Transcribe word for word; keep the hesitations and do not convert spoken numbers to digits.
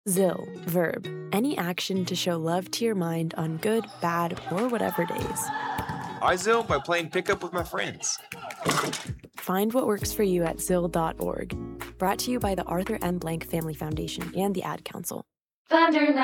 Zil, verb, any action to show love to your mind on good, bad, or whatever days. I Zill by playing pickup with my friends. Find what works for you at zil dot org. Brought to you by the Arthur M. Blank Family Foundation and the Ad Council. Thunder